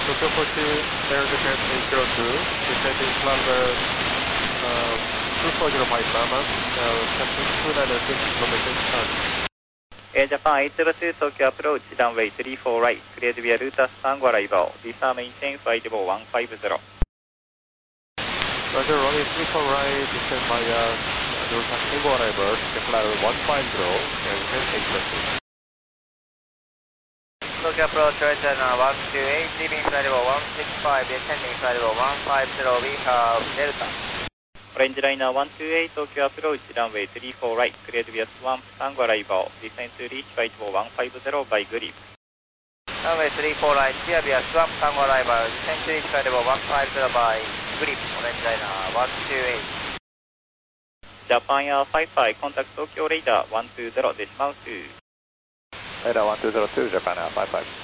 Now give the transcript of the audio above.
Tokyo 40, their defense is 02, descending from the 240 Piper, passing 296 information turn. Japan 802 Tokyo approach, runway 34 right, cleared via Rutas Tango arrival, visa maintain flight level 150. Roger, runway 34 right, descend via Rutas Tango arrival, flight level 150, and take taxi. Tokyo approach, right turn 128, leaving flight level 165, descending flight level 150, we have Delta. Orange liner 128 Tokyo approach, runway 34 right, cleared via Swamp Tango arrival, descend to reach flight level 150 by Grip. Runway 34 right, clear via Swamp Tango arrival, descend to reach flight level 150 by Grip, Orange liner 128. Japan Air 55, contact Tokyo radar 120, decimal 2. Radar 1202, Japan Air 55.